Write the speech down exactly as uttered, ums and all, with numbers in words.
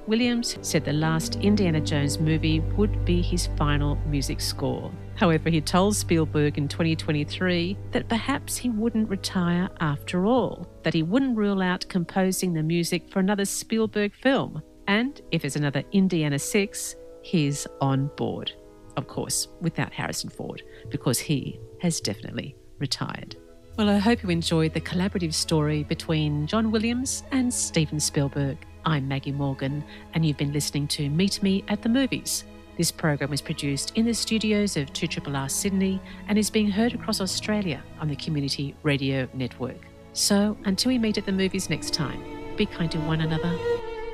Williams said the last Indiana Jones movie would be his final music score. However, he told Spielberg in twenty twenty-three that perhaps he wouldn't retire after all, that he wouldn't rule out composing the music for another Spielberg film. And if there's another Indiana six, he's on board. Of course, without Harrison Ford, because he has definitely retired. Well, I hope you enjoyed the collaborative story between John Williams and Steven Spielberg. I'm Maggie Morgan, and you've been listening to Meet Me at the Movies. This program was produced in the studios of two R R R Sydney and is being heard across Australia on the Community Radio Network. So, until we meet at the movies next time, be kind to one another.